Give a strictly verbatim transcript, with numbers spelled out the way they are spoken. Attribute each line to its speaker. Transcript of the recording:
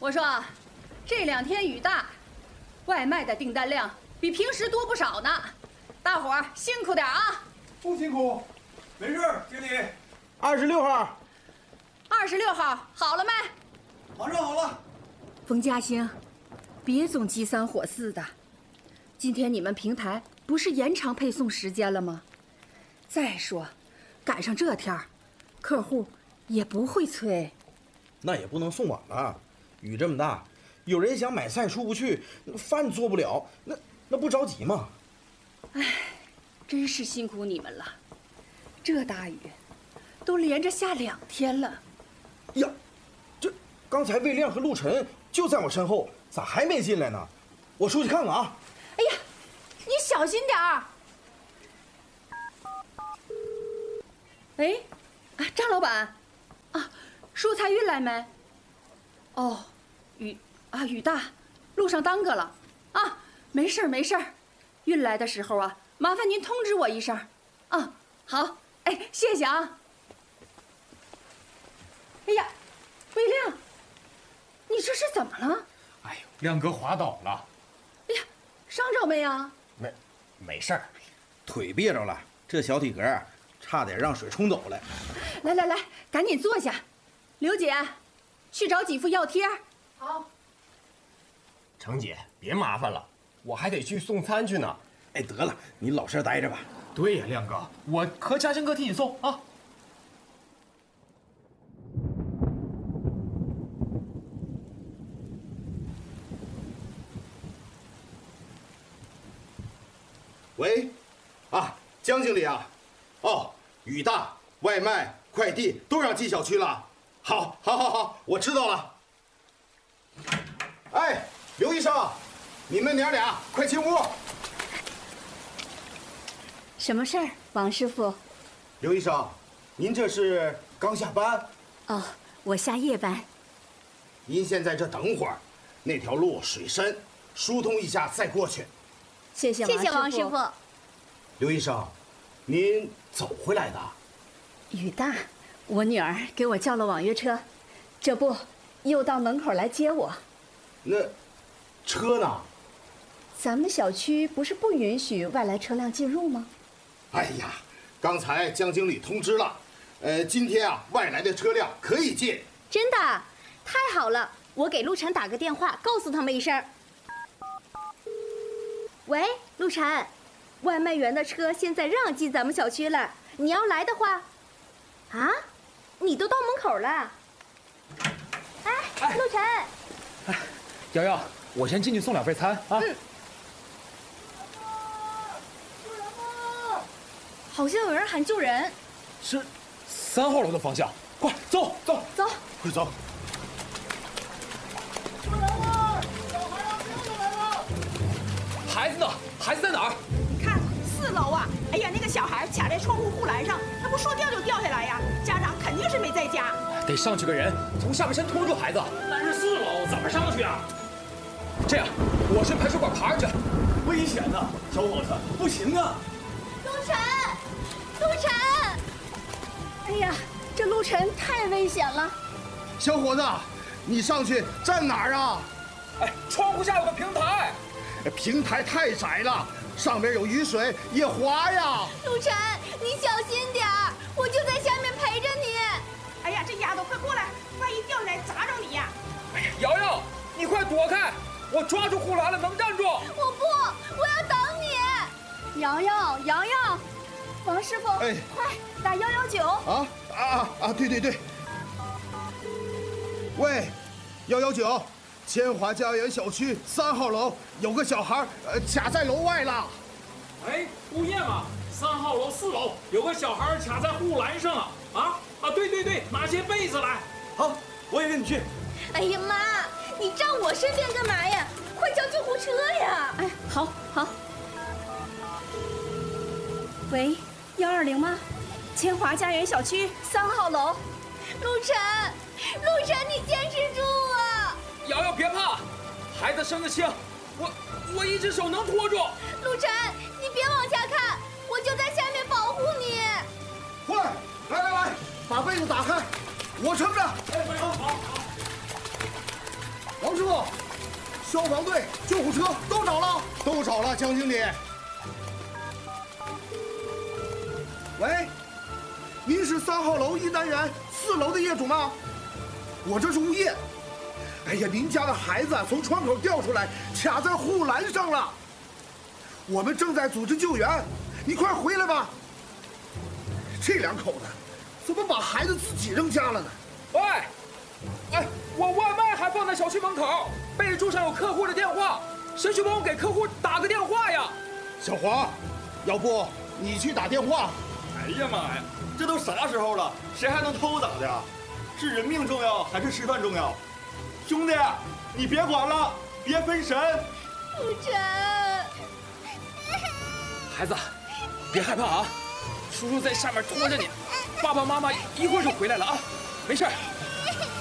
Speaker 1: 我说，这两天雨大，外卖的订单量比平时多不少呢，大伙儿辛苦点啊！
Speaker 2: 不辛苦，没事，经理。
Speaker 3: 二十六号，
Speaker 1: 二十六号好了没？
Speaker 2: 马上好了。
Speaker 1: 冯家兴，别总急三火四的。今天你们平台不是延长配送时间了吗？再说，赶上这天儿，客户也不会催。
Speaker 3: 那也不能送晚了，雨这么大，有人想买菜出不去，饭做不了，那那不着急吗？
Speaker 1: 哎，真是辛苦你们了。这大雨，都连着下两天了。
Speaker 3: 呀，这刚才魏亮和陆晨就在我身后，咋还没进来呢？我出去看看啊。
Speaker 1: 哎呀，你小心点儿。哎，啊，张老板，啊，蔬菜运来没？哦，雨啊雨大，路上耽搁了。啊，没事儿没事儿，运来的时候啊，麻烦您通知我一声。啊，好，哎，谢谢啊。哎呀，魏亮，你这是怎么了？
Speaker 4: 哎呦，亮哥滑倒了。
Speaker 1: 哎呀，伤着没呀？
Speaker 4: 没，没事儿。
Speaker 3: 腿别着了，这小体格差点让水冲走了。
Speaker 1: 来来来，赶紧坐下。刘姐，去找几副药贴。
Speaker 5: 好。程姐，别麻烦了，我还得去送餐去呢。
Speaker 3: 哎，得了，你老实待着吧。
Speaker 4: 对呀，亮哥，我和嘉兴哥替你送啊。
Speaker 3: 喂，啊，江经理啊，哦，雨大，外卖、快递都让进小区了。好，好，好，好，我知道了。哎，刘医生，你们娘俩快进屋。
Speaker 1: 什么事儿，王师傅？
Speaker 3: 刘医生，您这是刚下班？
Speaker 1: 哦，我下夜班。
Speaker 3: 您先在这等会儿，那条路水深，疏通一下再过去。
Speaker 1: 谢谢王师傅。谢谢王师傅。
Speaker 3: 刘医生，您走回来的？
Speaker 1: 雨大，我女儿给我叫了网约车，这不又到门口来接我。
Speaker 3: 那车呢？
Speaker 1: 咱们小区不是不允许外来车辆进入吗？
Speaker 3: 哎呀，刚才江经理通知了，呃，今天啊，外来的车辆可以进。
Speaker 6: 真的？太好了！我给陆晨打个电话，告诉他们一声。喂，陆晨，外卖员的车现在让进咱们小区了，你要来的话，啊，你都到门口了。哎，哎陆晨，
Speaker 4: 哎，瑶瑶，我先进去送两份餐啊。
Speaker 6: 嗯。好像有人喊救人，
Speaker 4: 是三号楼的方向，快走走
Speaker 6: 走，
Speaker 3: 快走！
Speaker 2: 救人啊！小孩要掉下来了！
Speaker 4: 孩子呢？孩子在哪儿？
Speaker 7: 你看四楼啊！哎呀，那个小孩卡在窗户护栏上，他不说掉就掉下来呀！家长肯定是没在家，
Speaker 4: 得上去个人从下半身拖住孩子。
Speaker 8: 但是四楼怎么上去啊？
Speaker 4: 这样，我去排水管爬上去。
Speaker 2: 危险呐，小伙子，不行啊！
Speaker 6: 陆晨。陆晨，哎呀，这陆晨太危险了！
Speaker 3: 小伙子，你上去站哪儿啊？
Speaker 4: 哎，窗户下有个平台，
Speaker 3: 平台太窄了，上面有雨水也滑呀。
Speaker 6: 陆晨，你小心点儿，我就在下面陪着你。
Speaker 7: 哎呀，这丫头快过来，万一掉下来砸着你呀！
Speaker 4: 哎呀，瑶瑶，你快躲开，我抓住护栏了，能站住。
Speaker 6: 我不，我要等你。瑶瑶，瑶瑶。王师傅，哎，快打幺幺九！
Speaker 3: 啊啊啊！对对对。喂，幺幺九，千华家园小区三号楼有个小孩，呃，卡在楼外了。
Speaker 8: 哎，物业嘛，三号楼四楼有个小孩卡在护栏上啊！啊啊！对对对，拿些被子来。
Speaker 2: 好，我也跟你去。
Speaker 6: 哎呀妈，你站我身边干嘛呀？快叫救护车呀！
Speaker 1: 哎，好，好。喂。幺二零吗？千华家园小区三号楼。
Speaker 6: 陆晨，陆晨，你坚持住啊！
Speaker 4: 瑶瑶别怕，孩子生得轻，我我一只手能拖住。
Speaker 6: 陆晨，你别往下看，我就在下面保护你。
Speaker 3: 快，来来来，把被子打开，我撑着。
Speaker 2: 哎，好好好。
Speaker 3: 消防队、救护车都找了，都找了，江经理。喂，您是三号楼一单元四楼的业主吗？我这是物业。哎呀，您家的孩子从窗口掉出来，卡在护栏上了。我们正在组织救援，你快回来吧。这两口子怎么把孩子自己扔家了呢？
Speaker 4: 喂，哎，我外卖还放在小区门口，备注上有客户的电话，谁去帮我给客户打个电话呀？
Speaker 3: 小黄，要不你去打电话？
Speaker 2: 哎呀妈呀，这都啥时候了，谁还能偷咋的？是人命重要还是吃饭重要？兄弟，你别管了，别分神。
Speaker 6: 顾晨，
Speaker 4: 孩子，别害怕啊，叔叔在下面拖着你，爸爸妈妈一会儿就回来了啊，没事。